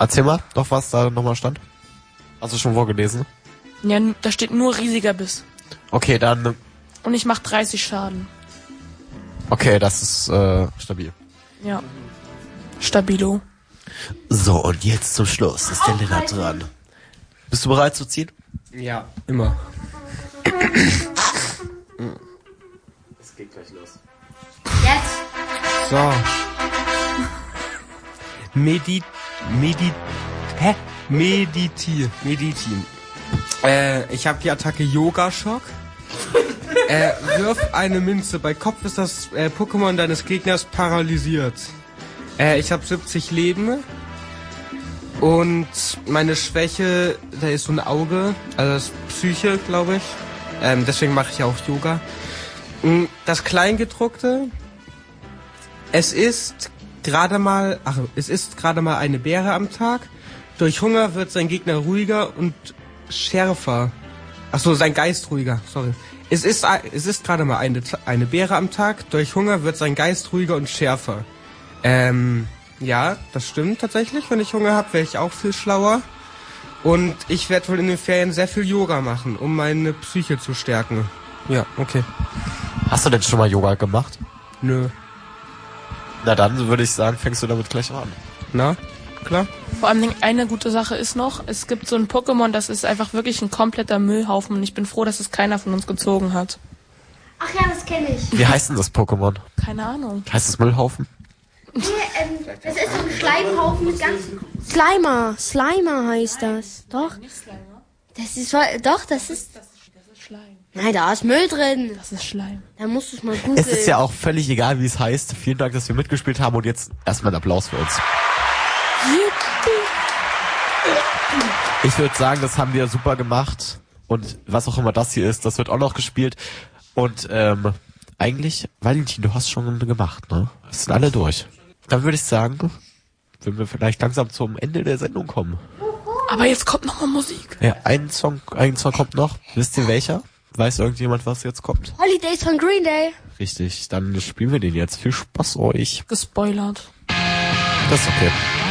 Erzähl mal noch, was da nochmal stand. Hast du schon vorgelesen? Ja, da steht nur riesiger Biss. Okay, dann... Und ich mach 30 Schaden. Okay, das ist stabil. Ja. Stabilo. So, und jetzt zum Schluss ist der Lennart dran. Bist du bereit zu ziehen? Ja, immer. Es geht gleich los. Jetzt. So. Meditieren. Ich habe die Attacke Yoga-Schock. Wirf eine Münze. Bei Kopf ist das Pokémon deines Gegners paralysiert. Ich habe 70 Leben. Und meine Schwäche, da ist so ein Auge. Also das ist Psyche, glaube ich. Deswegen mache ich auch Yoga. Das Kleingedruckte. Es ist gerade mal eine Beere am Tag. Durch Hunger wird sein Gegner ruhiger und schärfer. Achso, sein Geist ruhiger, sorry. Es ist gerade mal eine Beere am Tag. Durch Hunger wird sein Geist ruhiger und schärfer. Ja, das stimmt tatsächlich. Wenn ich Hunger habe, wäre ich auch viel schlauer. Und ich werde wohl in den Ferien sehr viel Yoga machen, um meine Psyche zu stärken. Ja, okay. Hast du denn schon mal Yoga gemacht? Nö. Na dann würde ich sagen, fängst du damit gleich an. Na, klar? Vor allem eine gute Sache ist noch, es gibt so ein Pokémon, das ist einfach wirklich ein kompletter Müllhaufen und ich bin froh, dass es keiner von uns gezogen hat. Ach ja, das kenne ich. Wie heißt denn das Pokémon? Keine Ahnung. Heißt es Müllhaufen? Nee, das ist so ein Schleimhaufen mit ganz... Slimer heißt das. Doch. Nicht Slimer. Das ist, das ist... Das ist Schleim. Nein, da ist Müll drin. Das ist Schleim. Da musst du es mal googeln. Es ist ja auch völlig egal, wie es heißt. Vielen Dank, dass wir mitgespielt haben und jetzt erstmal ein Applaus für uns. Ich würde sagen, das haben wir super gemacht und was auch immer das hier ist, das wird auch noch gespielt und eigentlich, Valentin, du hast schon gemacht, ne? Es sind alle durch. Dann würde ich sagen, wenn wir vielleicht langsam zum Ende der Sendung kommen. Aber jetzt kommt noch mal Musik. Ja, ein Song kommt noch. Wisst ihr welcher? Weiß irgendjemand, was jetzt kommt? Holidays von Green Day. Richtig, dann spielen wir den jetzt. Viel Spaß euch. Gespoilert. Das ist okay.